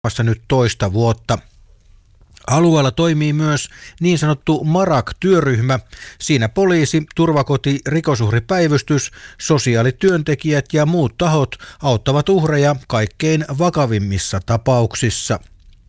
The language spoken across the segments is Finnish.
Euroopassa nyt toista vuotta. Alueella toimii myös niin sanottu MARAK-työryhmä. Siinä poliisi, turvakoti, rikosuhripäivystys, sosiaalityöntekijät ja muut tahot auttavat uhreja kaikkein vakavimmissa tapauksissa.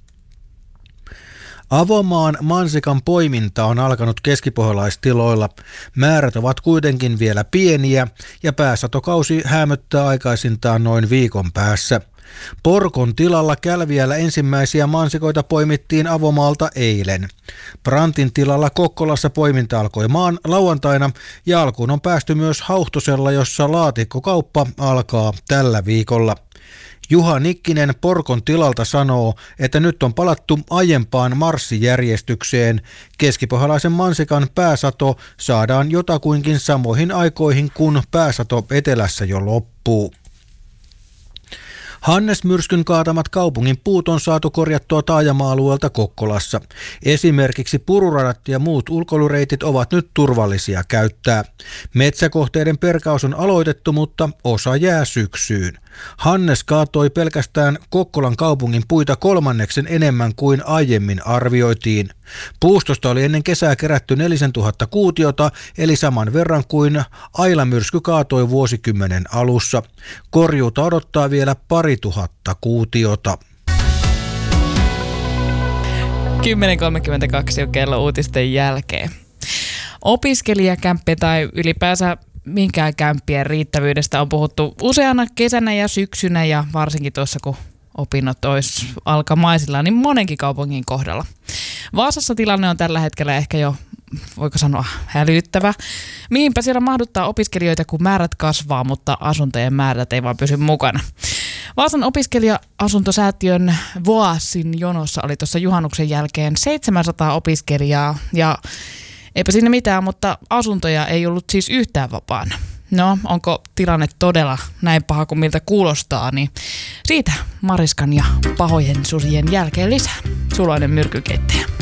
Avomaan mansikan poiminta on alkanut keskipohjalaistiloilla. Määrät ovat kuitenkin vielä pieniä ja pääsatokausi häämöttää aikaisintaan noin viikon päässä. Porkon tilalla Kälviällä ensimmäisiä mansikoita poimittiin avomaalta eilen. Brantin tilalla Kokkolassa poiminta alkoi lauantaina ja alkuun on päästy myös Hauhtosella, jossa laatikkokauppa alkaa tällä viikolla. Juha Nikkinen Porkon tilalta sanoo, että nyt on palattu aiempaan marssijärjestykseen. Keskipohjalaisen mansikan pääsato saadaan jotakuinkin samoihin aikoihin, kun pääsato etelässä jo loppuu. Hannes-myrskyn kaatamat kaupungin puut on saatu korjattua taajama-alueelta Kokkolassa. Esimerkiksi pururadat ja muut ulkoilureitit ovat nyt turvallisia käyttää. Metsäkohteiden perkaus on aloitettu, mutta osa jää syksyyn. Hannes kaatoi pelkästään Kokkolan kaupungin puita 1/3 enemmän kuin aiemmin arvioitiin. Puustosta oli ennen kesää kerätty 4000 kuutiota, eli saman verran kuin Aila-myrsky kaatoi vuosikymmenen alussa. Korjuuta odottaa vielä 2000 kuutiota. 10.32 on kello uutisten jälkeen. Opiskelijakämppi tai ylipäänsä minkään kämppien riittävyydestä on puhuttu useana kesänä ja syksynä ja varsinkin tuossa kun opinnot olisi alkamaisillaan, niin monenkin kaupungin kohdalla. Vaasassa tilanne on tällä hetkellä ehkä jo, voiko sanoa, hälyttävä. Mihinpä siellä mahduttaa opiskelijoita, kun määrät kasvaa, mutta asuntojen määrät ei vaan pysy mukana. Vaasan opiskelija-asuntosäätiön Voasin jonossa oli tuossa juhannuksen jälkeen 700 opiskelijaa ja eipä siinä mitään, mutta asuntoja ei ollut siis yhtään vapaana. No, onko tilanne todella näin paha kuin miltä kuulostaa, niin siitä Mariskan ja pahojen susien jälkeen lisää. Suloinen myrkykeittäjä.